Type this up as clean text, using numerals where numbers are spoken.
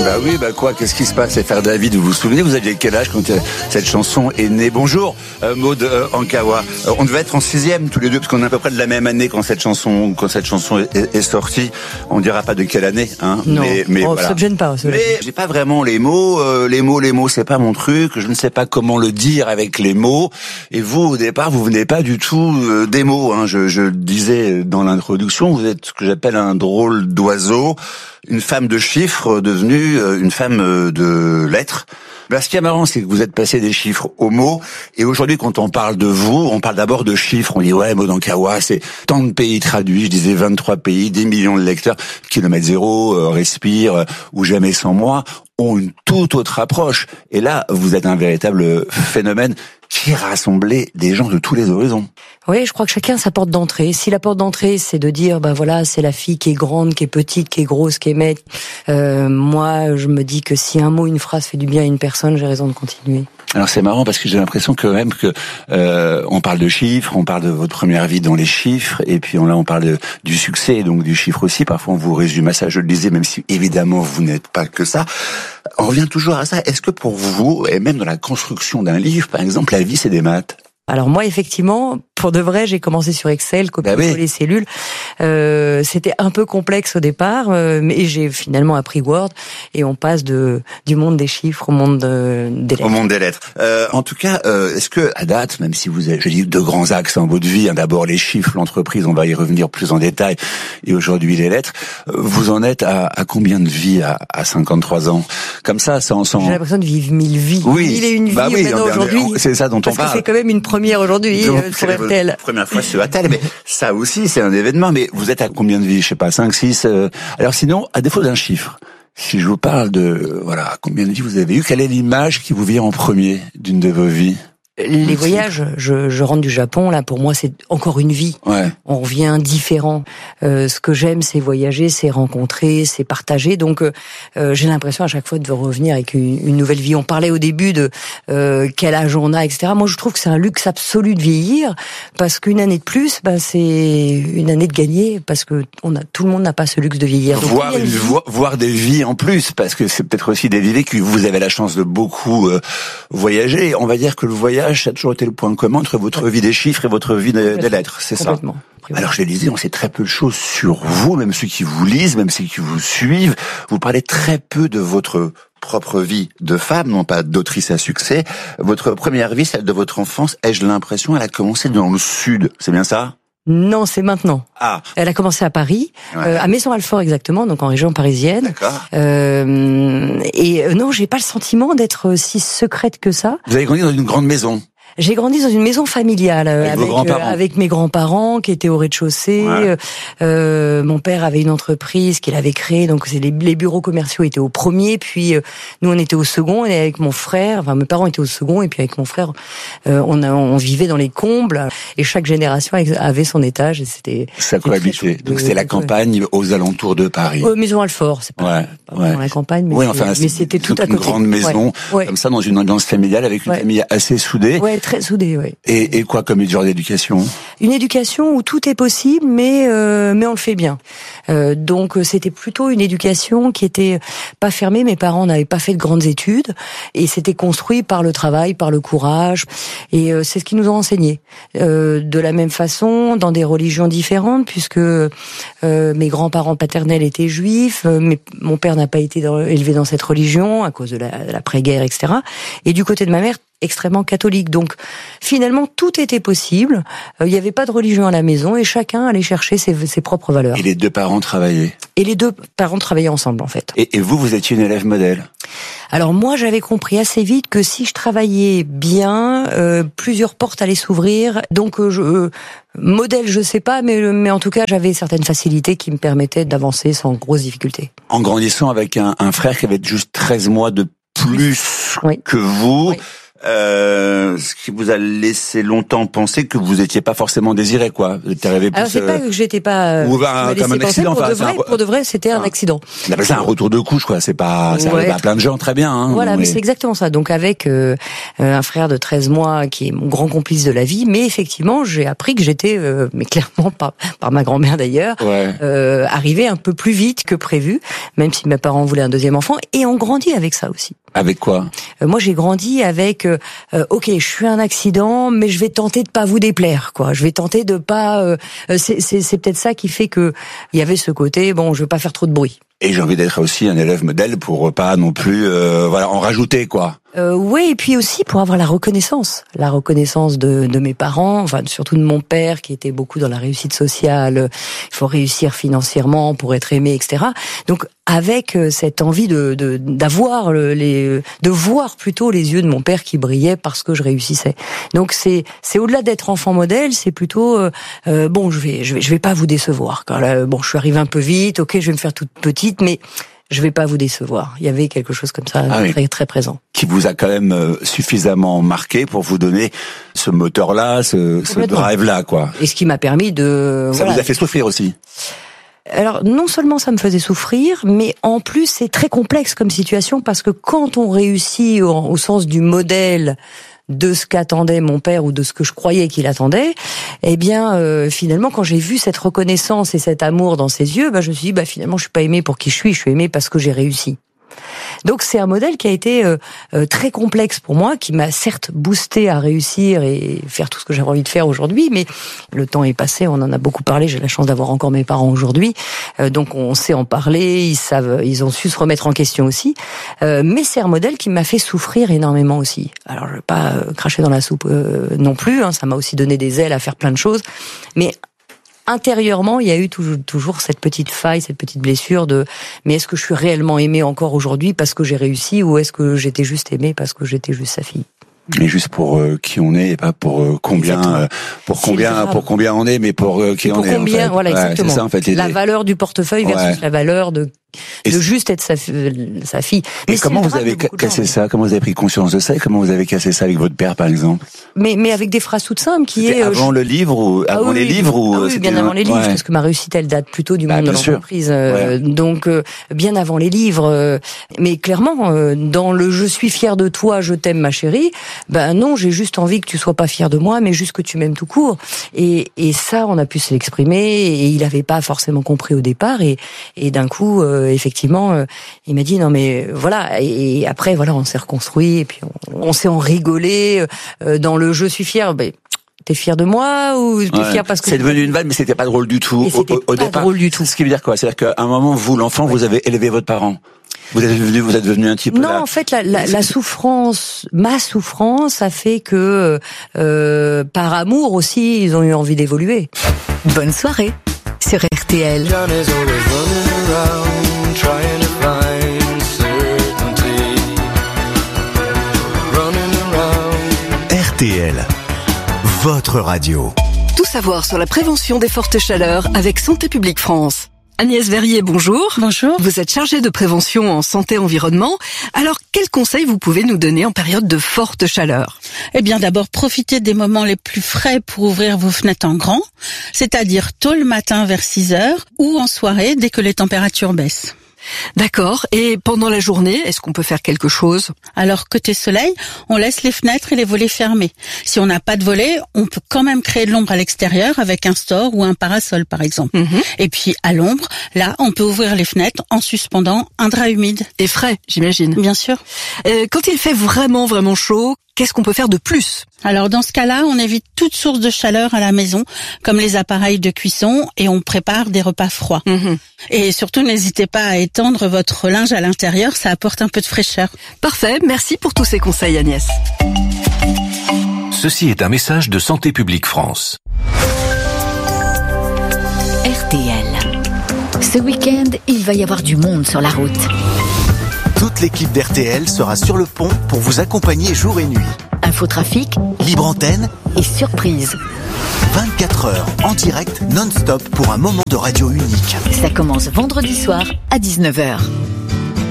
Bah oui, bah quoi, qu'est-ce qui se passe? C'est Faire David, vous vous souvenez, vous aviez quel âge quand cette chanson est née? Bonjour, Maud Ankawa. On devait être en 6e tous les deux, parce qu'on est à peu près de la même année quand cette chanson est sortie. On dira pas de quelle année, hein. Non, mais oh, voilà. Ça te gêne pas. Mais j'ai pas vraiment les mots, c'est pas mon truc. Je ne sais pas comment le dire avec les mots. Et vous, au départ, vous venez pas du tout des mots, hein. Je le disais dans l'introduction, vous êtes ce que j'appelle un drôle d'oiseau. Une femme de chiffres devenue une femme de lettres. Ben, ce qui est marrant, c'est que vous êtes passé des chiffres aux mots. Et aujourd'hui, quand on parle de vous, on parle d'abord de chiffres. On dit, ouais, Maud Ankawa, c'est tant de pays traduits. Je disais 23 pays, 10 millions de lecteurs. Kilomètre zéro, Respire, ou Jamais sans moi, ont une toute autre approche. Et là, vous êtes un véritable phénomène qui rassemblait des gens de tous les horizons. Oui, je crois que chacun a sa porte d'entrée. Si la porte d'entrée, c'est de dire, ben voilà, c'est la fille qui est grande, qui est petite, qui est grosse, qui est maigre. Moi, je me dis que si un mot, une phrase fait du bien à une personne, j'ai raison de continuer. Alors c'est marrant parce que j'ai l'impression que même que on parle de chiffres, on parle de votre première vie dans les chiffres, et puis on parle du succès, donc du chiffre aussi. Parfois on vous résume à ça, je le disais, même si évidemment vous n'êtes pas que ça. On revient toujours à ça. Est-ce que pour vous, et même dans la construction d'un livre, par exemple, la vie c'est des maths? Alors moi, effectivement, pour de vrai, j'ai commencé sur Excel, copier les cellules. C'était un peu complexe au départ, mais j'ai finalement appris Word, et on passe du monde des chiffres au monde des lettres. Au monde des lettres. En tout cas, est-ce que à date, même si vous avez, je dis, deux grands axes dans votre vie, hein, d'abord les chiffres, l'entreprise, on va y revenir plus en détail, et aujourd'hui les lettres, vous en êtes à combien de vies à 53 ans? Comme ça, sans... J'ai l'impression de vivre 1000 vies. Oui. 1000 et une vies aujourd'hui. C'est ça dont on parle. Parce que c'est quand même une première aujourd'hui sur RTL. Première fois sur RTL, mais ça aussi c'est un événement. Mais vous êtes à combien de vies? Je sais pas, 5, 6. Alors sinon, à défaut d'un chiffre, si je vous parle de combien de vies vous avez eu, quelle est l'image qui vous vient en premier d'une de vos vies? Les voyages, je rentre du Japon, là, pour moi, c'est encore une vie. Ouais. On revient différent. Ce que j'aime, c'est voyager, c'est rencontrer, c'est partager. Donc, j'ai l'impression à chaque fois de revenir avec une nouvelle vie. On parlait au début de quel âge on a, etc. Moi, je trouve que c'est un luxe absolu de vieillir, parce qu'une année de plus, c'est une année de gagner, parce que tout le monde n'a pas ce luxe de vieillir. Donc, voir des vies en plus, parce que c'est peut-être aussi des vies que vous avez la chance de beaucoup voyager. On va dire que le voyage, ça a toujours été le point commun entre votre vie des chiffres et votre vie des lettres, c'est ça? Alors je le disais, on sait très peu de choses sur vous, même ceux qui vous lisent, même ceux qui vous suivent. Vous parlez très peu de votre propre vie de femme, non pas d'autrice à succès. Votre première vie, celle de votre enfance, ai-je l'impression, elle a commencé dans le sud, c'est bien ça? Non, c'est maintenant. Ah. Elle a commencé à Paris, à Maisons-Alfort exactement, donc en région parisienne. D'accord. Non, j'ai pas le sentiment d'être si secrète que ça. Vous avez grandi dans une grande maison? J'ai grandi dans une maison familiale avec mes grands-parents qui étaient au rez-de-chaussée. Ouais. Mon père avait une entreprise qu'il avait créée, donc les bureaux commerciaux étaient au premier, puis nous on était au second, et avec mon frère, mes parents étaient au second, et puis avec mon frère, on vivait dans les combles, et chaque génération avait son étage, et c'était ça cohabitait. Donc c'était la campagne aux alentours de Paris. Maisons-Alfort, c'est pas dans la campagne, mais c'était tout à côté. Une grande maison, comme ça, dans une ambiance familiale, avec une famille assez soudée. Ouais, très soudée, ouais. Et quoi comme genre d'éducation? Une éducation où tout est possible, mais on le fait bien. Donc c'était plutôt une éducation qui était pas fermée. Mes parents n'avaient pas fait de grandes études, et c'était construit par le travail, par le courage, et c'est ce qu'ils nous ont enseigné. De la même façon, dans des religions différentes, puisque mes grands-parents paternels étaient juifs, mais mon père n'a pas été élevé dans cette religion à cause de l'après-guerre, etc. Et du côté de ma mère, extrêmement catholique. Donc, finalement, tout était possible. Il n'y avait pas de religion à la maison, et chacun allait chercher ses propres valeurs. Et les deux parents travaillaient? Et les deux parents travaillaient ensemble, en fait. Et vous étiez une élève modèle? Alors moi, j'avais compris assez vite que si je travaillais bien, plusieurs portes allaient s'ouvrir. Donc, modèle, je sais pas, mais en tout cas, j'avais certaines facilités qui me permettaient d'avancer sans grosse difficulté. En grandissant avec un frère qui avait juste 13 mois de plus que vous, Ce qui vous a laissé longtemps penser que vous étiez pas forcément désiré, quoi. Vous êtes arrivé plus. Alors c'est pas que j'étais pas. Ou comme un accident. Pour de vrai, c'était un accident. On appelle ça un retour de couche, quoi. C'est pas. Ça arrive à plein de gens très bien. Hein, voilà, mais c'est exactement ça. Donc avec un frère de 13 mois qui est mon grand complice de la vie, mais effectivement, j'ai appris que j'étais, mais clairement par ma grand-mère d'ailleurs, arrivé un peu plus vite que prévu, même si mes parents voulaient un deuxième enfant, et on grandit avec ça aussi. Avec quoi? Moi, j'ai grandi avec ok, je suis un accident, mais je vais tenter de pas vous déplaire, quoi. Je vais tenter de pas. C'est peut-être ça qui fait que il y avait ce côté. Bon, je veux pas faire trop de bruit. Et j'ai envie d'être aussi un élève modèle pour pas non plus, en rajouter, quoi. Oui, et puis aussi pour avoir la reconnaissance de mes parents, enfin surtout de mon père qui était beaucoup dans la réussite sociale. Il faut réussir financièrement pour être aimé, etc. Donc avec cette envie de voir plutôt les yeux de mon père qui brillaient parce que je réussissais. Donc c'est au-delà d'être enfant modèle, c'est plutôt bon, je vais pas vous décevoir. Bon, je suis arrivée un peu vite, ok, je vais me faire toute petite, mais je vais pas vous décevoir. Il y avait quelque chose comme ça, très, très présent. Qui vous a quand même suffisamment marqué pour vous donner ce moteur-là, ce drive-là, quoi. Et ce qui m'a permis de... Ça vous a fait souffrir aussi? Alors, non seulement ça me faisait souffrir, mais en plus, c'est très complexe comme situation, parce que quand on réussit au sens du modèle de ce qu'attendait mon père ou de ce que je croyais qu'il attendait, eh bien finalement quand j'ai vu cette reconnaissance et cet amour dans ses yeux, je me suis dit finalement je suis pas aimée pour qui je suis aimée parce que j'ai réussi. Donc c'est un modèle qui a été très complexe pour moi, qui m'a certes boosté à réussir et faire tout ce que j'avais envie de faire aujourd'hui, mais le temps est passé, on en a beaucoup parlé, j'ai la chance d'avoir encore mes parents aujourd'hui, donc on sait en parler, ils ont su se remettre en question aussi, mais c'est un modèle qui m'a fait souffrir énormément aussi. Alors je vais pas cracher dans la soupe non plus, ça m'a aussi donné des ailes à faire plein de choses, mais intérieurement, il y a eu toujours cette petite faille, cette petite blessure de mais est-ce que je suis réellement aimée encore aujourd'hui parce que j'ai réussi, ou est-ce que j'étais juste aimée parce que j'étais juste sa fille? Mais juste pour qui on est et pas pour combien on est, mais pour qui on est. Pour combien, en fait. Voilà, exactement. C'est ça, en fait, la valeur du portefeuille versus la valeur de juste être sa fille. Mais comment vous avez cassé ça? Comment vous avez pris conscience de ça? Et comment vous avez cassé ça avec votre père, par exemple? Mais avec des phrases toutes simples qui est avant le livre ou avant les livres ou oui, bien avant les livres, parce que ma réussite elle date plutôt du monde de l'entreprise. Donc bien avant les livres. Mais clairement, dans le je suis fier de toi, je t'aime ma chérie. Non, j'ai juste envie que tu sois pas fier de moi, mais juste que tu m'aimes tout court. Et ça, on a pu se l'exprimer. Et il avait pas forcément compris au départ. Et d'un coup, effectivement, il m'a dit non mais voilà. Et après voilà, on s'est reconstruit et puis on s'est en rigolé dans le je suis fier. T'es fier de moi ou t'es fier parce que... C'est devenu une vanne, mais c'était pas drôle du tout. Au départ, drôle du tout. Ce qui veut dire quoi? C'est-à-dire qu'à un moment, vous, l'enfant, vous avez élevé votre parent. Vous êtes devenu un type. Non, en fait, la souffrance, ma souffrance, a fait que par amour aussi, ils ont eu envie d'évoluer. Bonne soirée sur RTL. RTL, votre radio. Tout savoir sur la prévention des fortes chaleurs avec Santé publique France. Agnès Verrier, bonjour. Bonjour. Vous êtes chargée de prévention en santé-environnement. Alors, quels conseils vous pouvez nous donner en période de forte chaleur? Eh bien, d'abord, profitez des moments les plus frais pour ouvrir vos fenêtres en grand, c'est-à-dire tôt le matin vers 6 heures ou en soirée dès que les températures baissent. D'accord. Et pendant la journée, est-ce qu'on peut faire quelque chose? Alors, côté soleil, on laisse les fenêtres et les volets fermés. Si on n'a pas de volets, on peut quand même créer de l'ombre à l'extérieur avec un store ou un parasol, par exemple. Et puis, à l'ombre, là, on peut ouvrir les fenêtres en suspendant un drap humide. Et frais, j'imagine. Bien sûr. Quand il fait vraiment, vraiment chaud, qu'est-ce qu'on peut faire de plus? Alors dans ce cas-là, on évite toute source de chaleur à la maison, comme les appareils de cuisson, et on prépare des repas froids. Et surtout, n'hésitez pas à étendre votre linge à l'intérieur, ça apporte un peu de fraîcheur. Parfait, merci pour tous ces conseils Agnès. Ceci est un message de Santé publique France. RTL. Ce week-end, il va y avoir du monde sur la route. Toute l'équipe d'RTL sera sur le pont pour vous accompagner jour et nuit. Infotrafic, libre antenne et surprise. 24 heures en direct non-stop pour un moment de radio unique. Ça commence vendredi soir à 19h.